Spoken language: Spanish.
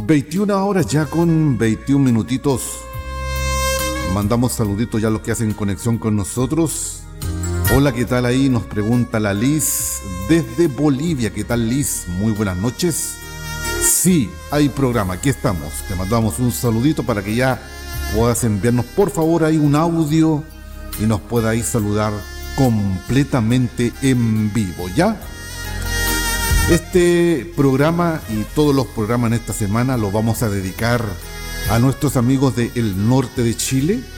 21 horas ya con 21 minutitos. Mandamos saluditos ya a los que hacen conexión con nosotros. Hola, ¿qué tal ahí? Nos pregunta la Liz desde Bolivia. ¿Qué tal, Liz? Muy buenas noches. Sí, hay programa, aquí estamos. Te mandamos un saludito para que ya puedas enviarnos por favor ahí un audio y nos puedas saludar completamente en vivo, ¿ya? Este programa y todos los programas en esta semana los vamos a dedicar a nuestros amigos del norte de Chile,